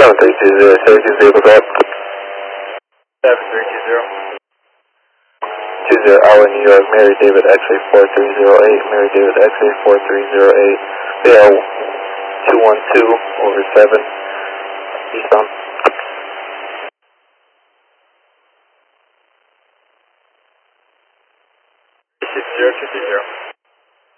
7320, safety vehicle go up. 7320. 20 hour New York, Mary David X-ray 4308, Mary David X-ray 4308, they are 212 over 7, eastbound. 6020.